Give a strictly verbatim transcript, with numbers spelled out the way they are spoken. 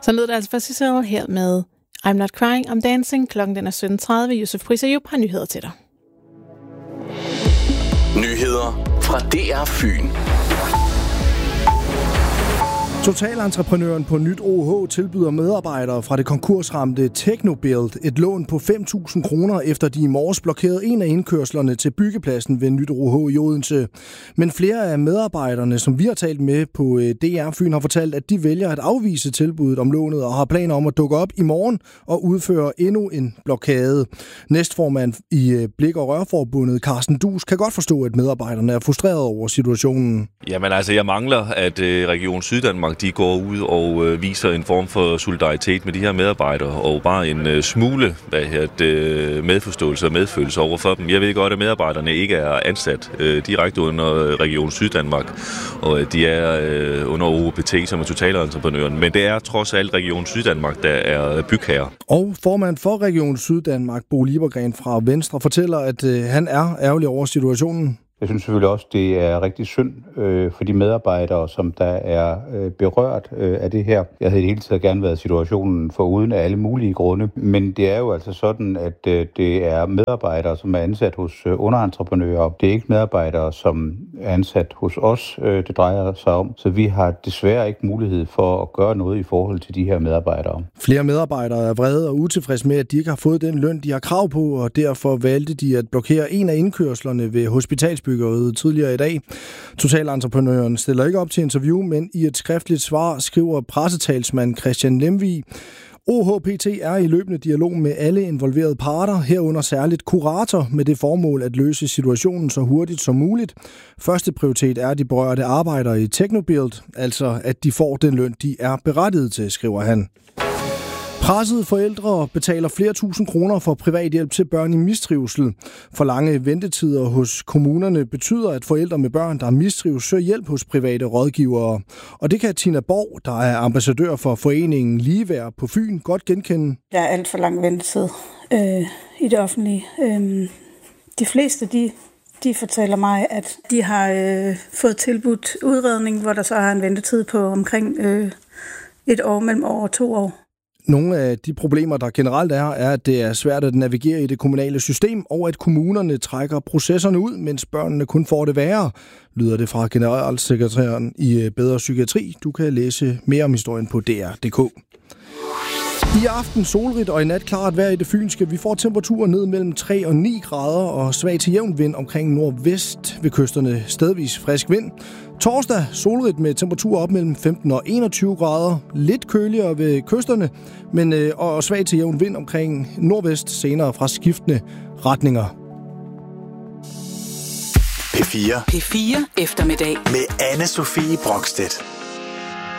Så lød det altså for Cicero her med I'm Not Crying, I'm Dancing. Klokken den er sytten tredive. Yusuf Prisayub har nyheder til dig. Nyheder fra D R Fyn. Totalentreprenøren på Nyt O H tilbyder medarbejdere fra det konkursramte Technobuild et lån på fem tusind kroner, efter de i morges blokerede en af indkørslerne til byggepladsen ved Nyt O H i Odense. Men flere af medarbejderne, som vi har talt med på D R Fyn, har fortalt, at de vælger at afvise tilbuddet om lånet og har planer om at dukke op i morgen og udføre endnu en blokade. Næstformand i Blik- og Rørforbundet, Carsten Dus, kan godt forstå, at medarbejderne er frustreret over situationen. Jamen altså, jeg mangler, at Region Syddanmark de går ud og øh, viser en form for solidaritet med de her medarbejdere, og bare en øh, smule hvad her, øh, medforståelse og medfølelse over for dem. Jeg ved godt, at medarbejderne ikke er ansat øh, direkte under Region Syddanmark, og øh, de er øh, under O P T, som er totalentreprenøren, men det er trods alt Region Syddanmark, der er bygherre. Og formand for Region Syddanmark, Bo Liebergren fra Venstre, fortæller, at øh, han er ærgerlig over situationen. Jeg synes selvfølgelig også, det er rigtig synd øh, for de medarbejdere, som der er øh, berørt øh, af det her. Jeg havde i det hele taget gerne været situationen foruden af alle mulige grunde, men det er jo altså sådan, at øh, det er medarbejdere, som er ansat hos øh, underentreprenører. Det er ikke medarbejdere, som er ansat hos os, øh, det drejer sig om. Så vi har desværre ikke mulighed for at gøre noget i forhold til de her medarbejdere. Flere medarbejdere er vrede og utilfredse med, at de ikke har fået den løn, de har krav på, og derfor valgte de at blokere en af indkørslerne ved hospitalsbyggeriet tidligere i dag. Totalentreprenøren stiller ikke op til interview, men i et skriftligt svar skriver pressetalsmand Christian Lemvig: O H P T er i løbende dialog med alle involverede parter, herunder særligt kurator, med det formål at løse situationen så hurtigt som muligt. Første prioritet er de berørte arbejdere i Technobuild, altså at de får den løn, de er berettiget til, skriver han. Pressede forældre betaler flere tusind kroner for privat hjælp til børn i mistrivsel. For lange ventetider hos kommunerne betyder, at forældre med børn, der mistrives, søger hjælp hos private rådgivere. Og det kan Tina Borg, der er ambassadør for foreningen Ligeværd på Fyn, godt genkende. Der er alt for lang ventetid øh, i det offentlige. Øh, de fleste, de, de fortæller mig, at de har øh, fået tilbudt udredning, hvor der så har en ventetid på omkring øh, et år, mellem år og to år. Nogle af de problemer, der generelt er, er, at det er svært at navigere i det kommunale system, og at kommunerne trækker processerne ud, mens børnene kun får det værre, lyder det fra generalsekretæren i Bedre Psykiatri. Du kan læse mere om historien på D R punktum d k. I aften solrigt og i nat klart vejr i det fynske. Vi får temperaturer ned mellem tre og ni grader og svag til jævn vind omkring nordvest, ved kysterne stedvis frisk vind. Torsdag solrigt med temperaturer op mellem femten og enogtyve grader. Lidt køligere ved kysterne, men øh, og svag til jævn vind omkring nordvest, senere fra skiftende retninger. P fire. P fire eftermiddag Med Anne Sofie Brokstedt.